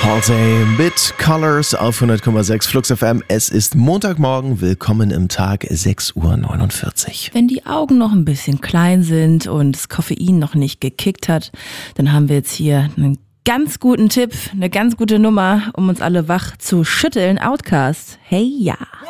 Halsey mit Colors auf 100,6 Flux FM. Es ist Montagmorgen. Willkommen im Tag, 6:49 Uhr. Wenn die Augen noch ein bisschen klein sind und das Koffein noch nicht gekickt hat, dann haben wir jetzt hier einen ganz guten Tipp, eine ganz gute Nummer, um uns alle wach zu schütteln. Outcast, hey ja.